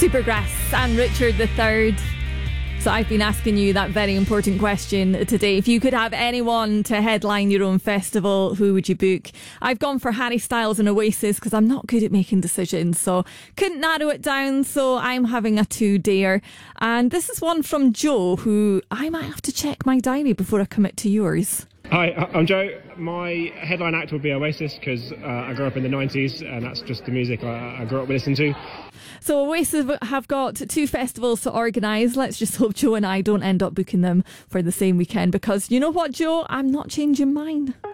Supergrass and Richard III. So I've been asking you that very important question today. If you could have anyone to headline your own festival, who would you book? I've gone for Harry Styles and Oasis because I'm not good at making decisions. So couldn't narrow it down. So I'm having a two-dayer. And this is one from Joe, who I might have to check my diary before I commit to yours. Hi, I'm Joe. My headline act would be Oasis because I grew up in the 90s and that's just the music I grew up listening to. So Oasis have got two festivals to organise. Let's just hope Joe and I don't end up booking them for the same weekend because you know what, Joe? I'm not changing mine.